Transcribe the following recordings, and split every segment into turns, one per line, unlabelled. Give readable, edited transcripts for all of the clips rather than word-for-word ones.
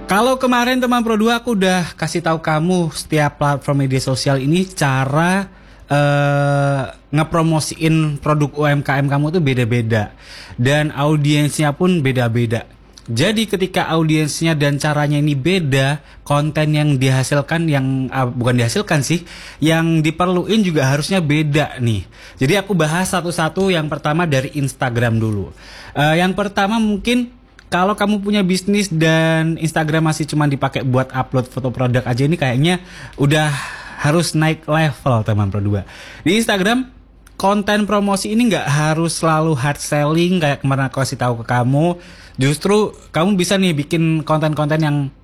Kalau kemarin teman Pro 2 aku udah kasih tahu kamu setiap platform media sosial ini cara ngepromosiin produk UMKM kamu tuh beda-beda dan audiensnya pun beda-beda. Jadi ketika audiensnya dan caranya ini beda, konten yang dihasilkan bukan dihasilkan sih, yang diperluin juga harusnya beda nih. Jadi aku bahas satu-satu. Yang pertama dari Instagram dulu. Yang pertama mungkin kalau kamu punya bisnis dan Instagram masih cuma dipakai buat upload foto produk aja, ini kayaknya udah harus naik level teman Pro 2. Di Instagram konten promosi ini nggak harus selalu hard selling kayak kemarin aku kasih tahu ke kamu. Justru kamu bisa nih bikin konten-konten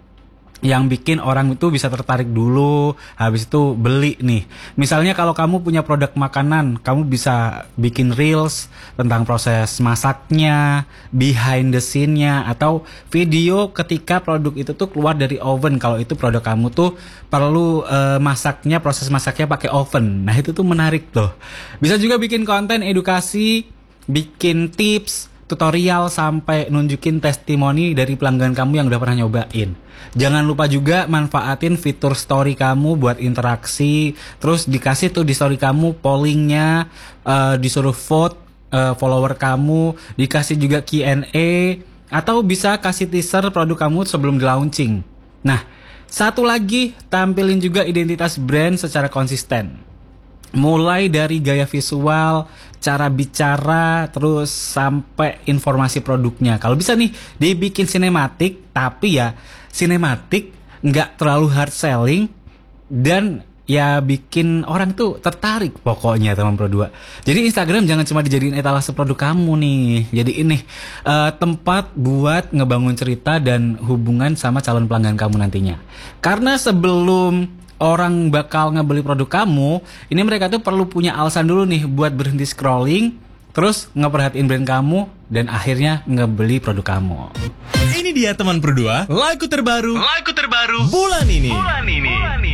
yang bikin orang itu bisa tertarik dulu, habis itu beli nih. Misalnya kalau kamu punya produk makanan, kamu bisa bikin reels tentang proses masaknya, behind the scene-nya, atau video ketika produk itu tuh keluar dari oven. Kalau itu produk kamu tuh perlu masaknya, proses masaknya pakai oven. Nah itu tuh menarik tuh. Bisa juga bikin konten edukasi, bikin tips, tutorial, sampai nunjukin testimoni dari pelanggan kamu yang udah pernah nyobain. Jangan lupa juga manfaatin fitur story kamu buat interaksi. Terus dikasih tuh di story kamu pollingnya, disuruh vote follower kamu, dikasih juga Q&A, atau bisa kasih teaser produk kamu sebelum di launching. Nah, satu lagi, tampilin juga identitas brand secara konsisten. Mulai dari gaya visual, cara bicara, terus sampai informasi produknya. Kalau bisa nih dibikin sinematik, tapi ya sinematik nggak terlalu hard selling dan ya bikin orang tuh tertarik pokoknya teman Pro 2. Jadi Instagram jangan cuma dijadiin etalase produk kamu nih. Jadi ini tempat buat ngebangun cerita dan hubungan sama calon pelanggan kamu nantinya. Karena sebelum orang bakal ngebeli produk kamu, ini mereka tuh perlu punya alasan dulu nih buat berhenti scrolling, terus ngeperhatiin brand kamu, dan akhirnya ngebeli produk kamu.
Ini dia teman Pro 2, lagu terbaru bulan ini.